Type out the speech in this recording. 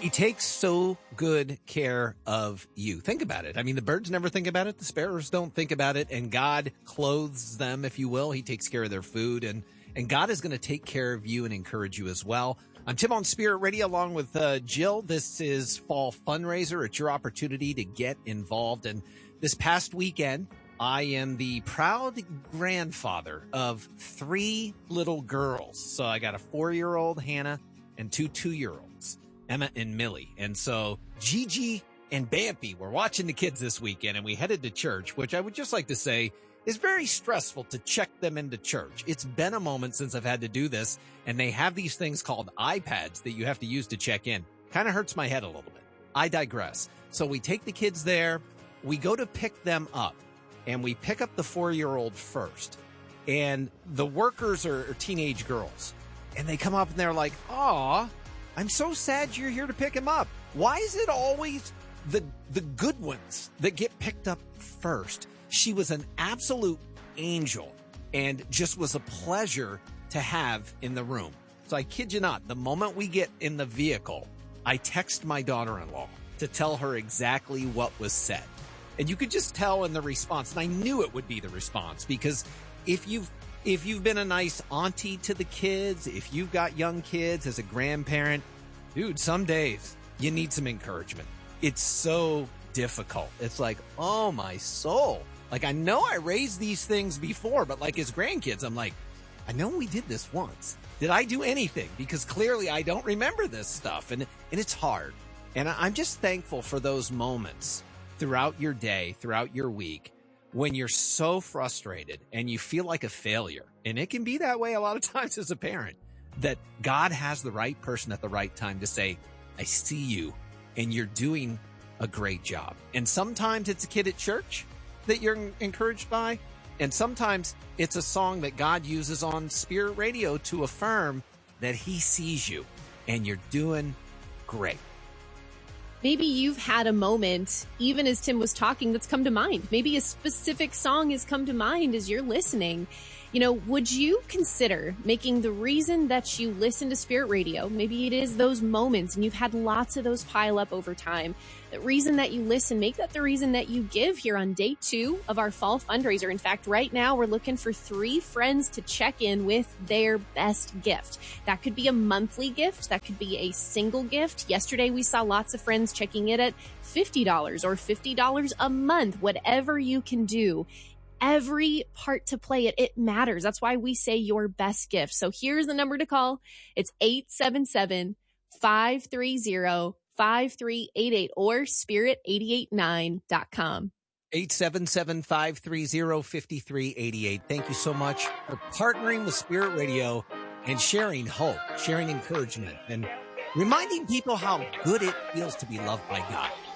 He takes so good care of you. Think about it. I mean, the birds never think about it. The sparrows don't think about it. And God clothes them, if you will. He takes care of their food. And God is going to take care of you and encourage you as well. I'm Tim on Spirit Radio along with Jill. This is Fall Fundraiser. It's your opportunity to get involved. And this past weekend, I am the proud grandfather of 3 little girls. So I got a 4-year-old, Hannah, and 2 2-year-olds, Emma and Millie. And so Gigi and Bampy were watching the kids this weekend, and we headed to church, which I would just like to say is very stressful to check them into church. It's been a moment since I've had to do this, and they have these things called iPads that you have to use to check in. Kind of hurts my head a little bit. I digress. So we take the kids there. We go to pick them up, and we pick up the 4-year-old first. And the workers are teenage girls. And they come up and they're like, "Aw, I'm so sad you're here to pick him up. Why is it always the good ones that get picked up first?" She was an absolute angel and just was a pleasure to have in the room. So I kid you not, the moment we get in the vehicle, I text my daughter-in-law to tell her exactly what was said. And you could just tell in the response, and I knew it would be the response, because if you've been a nice auntie to the kids, if you've got young kids as a grandparent, dude, some days you need some encouragement. It's so difficult. It's like, oh my soul. Like, I know I raised these things before, but like as grandkids, I'm like, I know we did this once. Did I do anything? Because clearly I don't remember this stuff, and it's hard. And I'm just thankful for those moments throughout your day, throughout your week, when you're so frustrated and you feel like a failure. And it can be that way a lot of times as a parent, that God has the right person at the right time to say, I see you and you're doing a great job. And sometimes it's a kid at church that you're encouraged by. And sometimes it's a song that God uses on Spirit Radio to affirm that he sees you and you're doing great. Maybe you've had a moment, even as Tim was talking, that's come to mind. Maybe a specific song has come to mind as you're listening. You know, would you consider making the reason that you listen to Spirit Radio, maybe it is those moments, and you've had lots of those pile up over time, the reason that you listen, make that the reason that you give here on day 2 of our fall fundraiser. In fact, right now we're looking for 3 friends to check in with their best gift. That could be a monthly gift. That could be a single gift. Yesterday we saw lots of friends checking it at $50 or $50 a month, whatever you can do. Every part to play it matters. That's why we say your best gift. So here's the number to call. It's 877-530-5388 or spirit889.com. 877-530-5388. Thank you so much for partnering with Spirit Radio and sharing hope, sharing encouragement, and reminding people how good it feels to be loved by God.